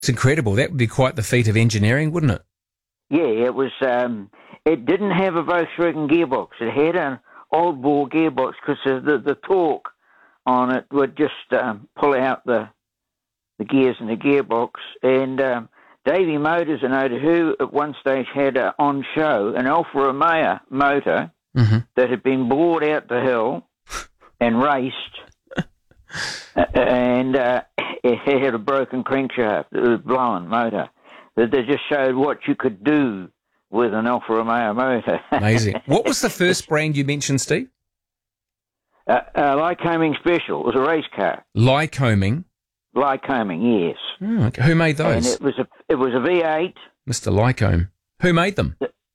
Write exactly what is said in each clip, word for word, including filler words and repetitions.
It's incredible. That would be quite the feat of engineering, wouldn't it? Yeah, it was. Um, it didn't have a Volkswagen gearbox. It had an old bore gearbox because the, the torque on it would just um, pull out the the gears in the gearbox. And um, Davey Motors in Otahu at one stage had a, on show an Alfa Romeo motor mm-hmm. that had been bored out the hill and raced, and uh, it had a broken crankshaft. It was a blown motor. That they just showed what you could do with an Alfa Romeo motor. Amazing. What was the first brand you mentioned, Steve? Uh, uh, Lycoming Special. It was a race car. Lycoming? Lycoming, yes. Oh, okay. Who made those? And it was a it was a V eight. Mister Lycoming. Who made them?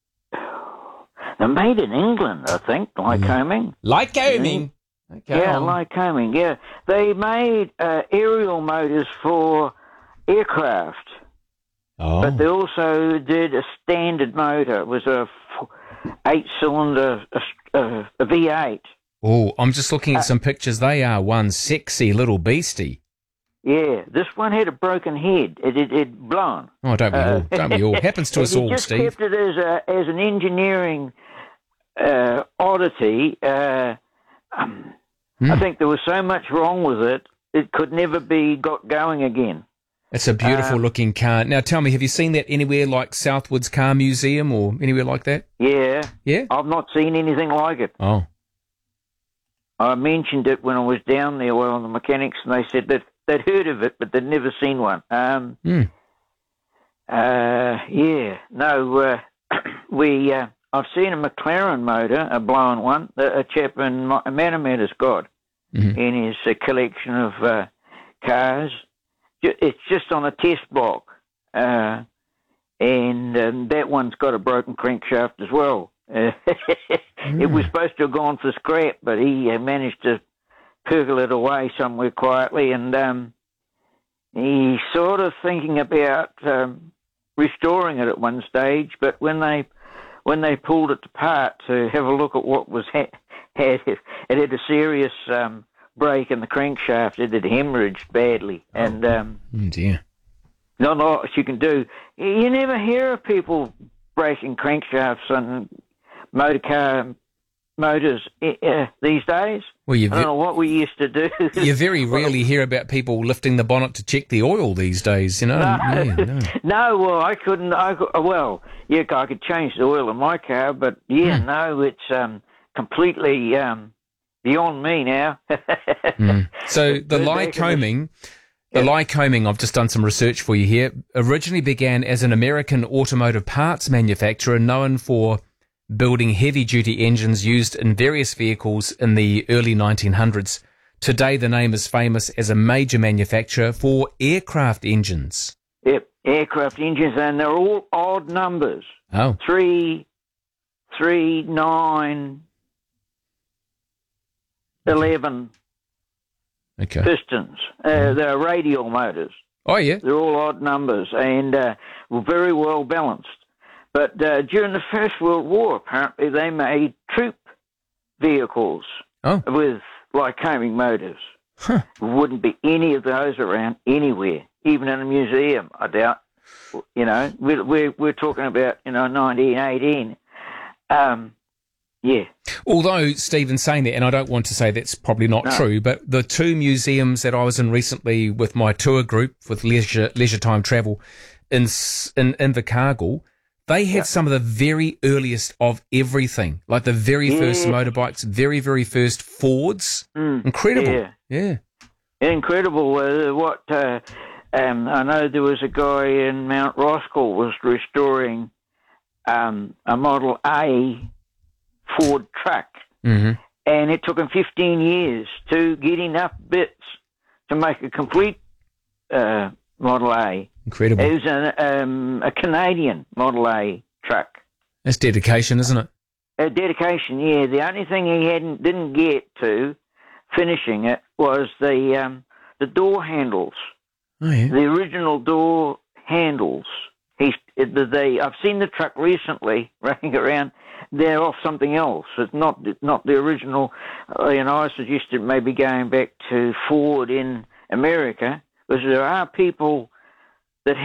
They're made in England, I think, Lycoming. Lycoming? Okay. Yeah, Lycoming, yeah. They made uh, aerial motors for aircraft. Oh. But they also did a standard motor. It was a eight-cylinder a, a V eight. Oh, I'm just looking at Uh, some pictures. They are one sexy little beastie. Yeah, this one had a broken head. It it, it blown. Oh, don't we all? Uh, Don't we all? Happens to us he all, just Steve. kept it as a as an engineering uh, oddity. Uh, um, Mm. I think there was so much wrong with it, it could never be got going again. It's a beautiful Um, looking car. Now, tell me, have you seen that anywhere like Southwoods Car Museum or anywhere like that? Yeah. Yeah? I've not seen anything like it. Oh. I mentioned it when I was down there, well, the mechanics, and they said that they'd heard of it, but they'd never seen one. Um, Mm. uh, yeah, no, uh, we, uh, I've seen a McLaren motor, a blown one, that a chap in Manamet has got Mm-hmm. in his uh, collection of uh, cars. Ju- It's just on a test block, uh, and um, that one's got a broken crankshaft as well. Uh, It was supposed to have gone for scrap, but he uh, managed to purgle it away somewhere quietly, and um, he's sort of thinking about um, restoring it at one stage. But when they when they pulled it apart to have a look at what was ha- had, it had a serious um, break in the crankshaft. It had hemorrhaged badly, and um, Oh, dear. not a lot you can do. You never hear of people breaking crankshafts on motor car motors uh, these days. Well, you I don't know what we used to do. You very rarely hear about people lifting the bonnet to check the oil these days, you know? No, Yeah, no. no, well, I couldn't. I could, well, yeah, I could change the oil in my car, but yeah, Hmm. no, it's um, completely um, beyond me now. Mm. So the Go back Lycoming, the Yeah. Lycoming, I've just done some research for you here, originally began as an American automotive parts manufacturer known for building heavy-duty engines used in various vehicles in the early nineteen hundreds. Today, the name is famous as a major manufacturer for aircraft engines. Yep, aircraft engines, and they're all odd numbers. Oh, Three, three, nine, eleven okay. pistons. Uh, they're radial motors. Oh, yeah. They're all odd numbers and uh, were very well balanced. But uh, during the First World War, apparently, they made troop vehicles Oh. with Lycoming motors. Huh. Wouldn't be any of those around anywhere, even in a museum, I doubt. You know, we're, we're, we're talking about, you know, nineteen eighteen. Um, yeah. Although, Stephen, saying that, and I don't want to say that's probably not No. true, but the two museums that I was in recently with my tour group with Leisure, leisure Time Travel in, S- in Invercargill, they had Yeah. some of the very earliest of everything, like the very first Yeah. motorbikes, very, very first Fords. Mm, Incredible. yeah. Yeah. Incredible. Uh, what uh, um, I know there was a guy in Mount Roskill was restoring um, a Model A Ford truck, hmm and it took him fifteen years to get enough bits to make a complete uh, Model A. Incredible. It was a, um, a Canadian Model A truck. That's dedication, isn't it? A dedication, yeah. The only thing he hadn't didn't get to finishing it was the um, the door handles, Oh, yeah. the original door handles. He's the, the I've seen the truck recently running around. They're off something else. It's not it's not the original. Uh, you know, I suggested maybe going back to Ford in America, because there are people